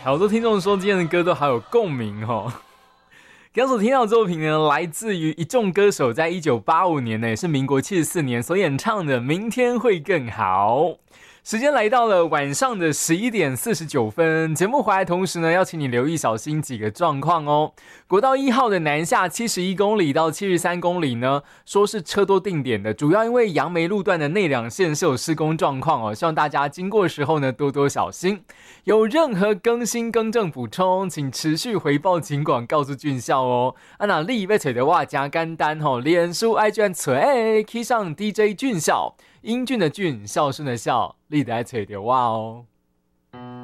好多听众说今天的歌都好有共鸣哦。刚所听到的作品呢，来自于一众歌手在1985年呢，也是民国74年所演唱的《明天会更好》。时间来到了晚上的11点49分，节目回来同时呢，要请你留意小心几个状况哦。国道1号的南下71公里到73公里呢，说是车多定点的，主要因为杨梅路段的内两线是有施工状况哦，希望大家经过的时候呢多多小心。有任何更新更正补充，请持续回报警广告诉俊孝哦。那你要找到我加简单吼，脸书 IG 找去上 DJ 俊孝。英俊的俊，孝顺的孝，你得找到我哦。